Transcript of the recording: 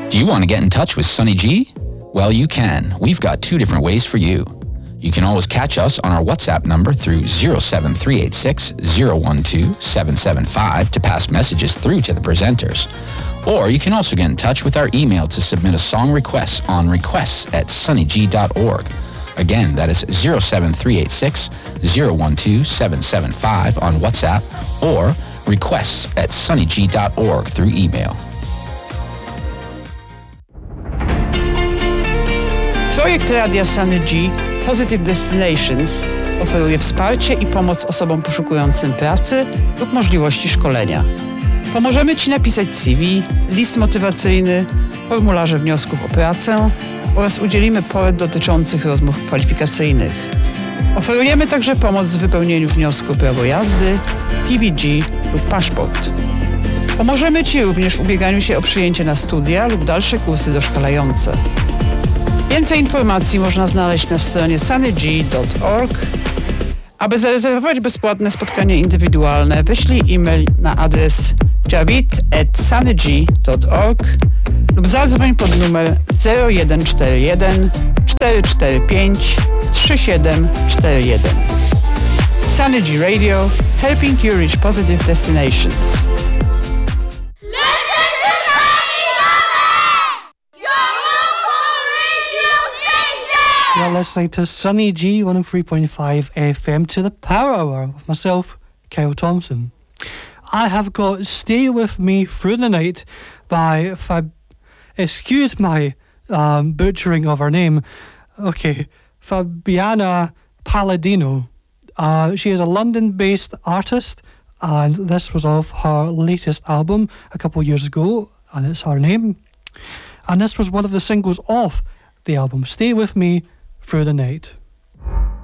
Do you want to get in touch with Sunny G? Well, you can. We've got two different ways for you. You can always catch us on our WhatsApp number through 07386 012 775 to pass messages through to the presenters. Or you can also get in touch with our email to submit a song request on requests@sunnyg.org. Again, that is 07386 012 775 on WhatsApp or requests@sunnyg.org through email. Projekt Radia Sunny G Positive Destinations oferuje wsparcie i pomoc osobom poszukującym pracy lub możliwości szkolenia. Pomożemy Ci napisać CV, list motywacyjny, formularze wniosków o pracę oraz udzielimy porad dotyczących rozmów kwalifikacyjnych. Oferujemy także pomoc w wypełnieniu wniosku o prawo jazdy, PVG lub paszport. Pomożemy Ci również w ubieganiu się o przyjęcie na studia lub dalsze kursy doszkalające. Więcej informacji można znaleźć na stronie sunnyg.org. Aby zarezerwować bezpłatne spotkanie indywidualne, wyślij e-mail na adres javid@sunnyg.org lub zadzwoń pod numer 0141 445 3741. Sunny G Radio, helping you reach positive destinations. You're listening to Sunny G 103.5 FM to the Power Hour with myself, Kyle Thompson. I have got Stay With Me Through the Night by excuse my butchering of her name. Okay, Fabiana Palladino. She is a London-based artist, and this was off her latest album a couple of years ago, and it's her name. And this was one of the singles off the album, Stay With Me Through the Night.